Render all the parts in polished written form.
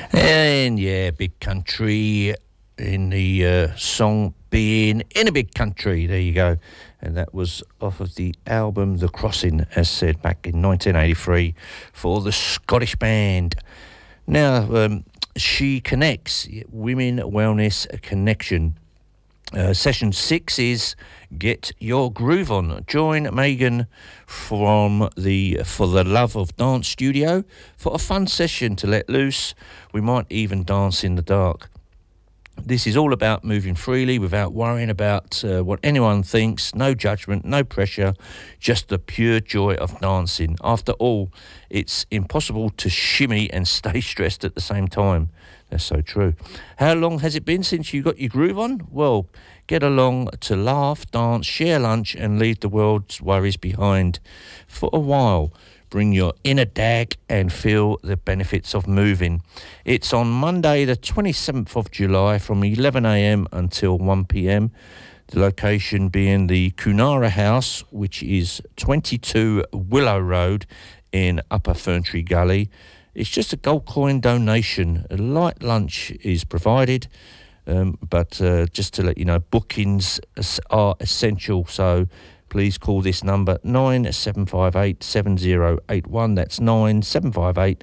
And yeah, Big Country in the song being In a Big Country. There you go. And that was off of the album The Crossing, as said, back in 1983 for the Scottish band. Now, She Connects, Women Wellness Connection. Session 6 is Get Your Groove On. Join Megan from the For the Love of Dance studio for a fun session to let loose. We might even dance in the dark. This is all about moving freely without worrying about what anyone thinks. No judgment, no pressure, just the pure joy of dancing. After all, it's impossible to shimmy and stay stressed at the same time. That's so true. How long has it been since you got your groove on? Well, get along to laugh, dance, share lunch and leave the world's worries behind for a while. Bring your inner dag and feel the benefits of moving. It's on Monday the 27th of July from 11 a.m. until 1 p.m. The location being the Cunara House, which is 22 Willow Road in Upper Ferntree Gully. It's just a gold coin donation. A light lunch is provided, but just to let you know, bookings are essential, so please call this number 9758 7081. That's 9758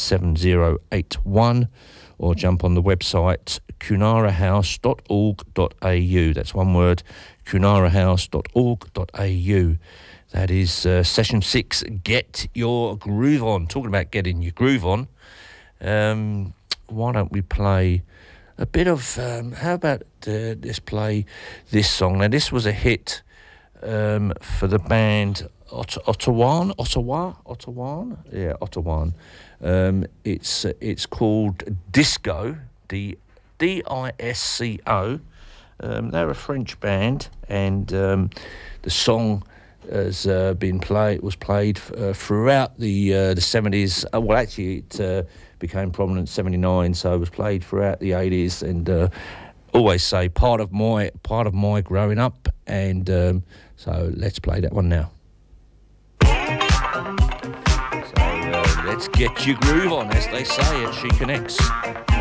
7081. Or jump on the website cunarahouse.org.au. That's one word, cunarahouse.org.au. That is session 6, Get Your Groove On. Talking about getting your groove on, why don't we play a bit of, how about let's play this song. Now, this was a hit for the band Ottawa. Yeah, Ottawa. It's called Disco, D-I-S-C-O. They're a French band, and the song has was played throughout the 70s. Well, actually, it became prominent in 79, so it was played throughout the 80s, and always say part of my growing up, and so let's play that one now. So let's get your groove on, as they say, and She Connects.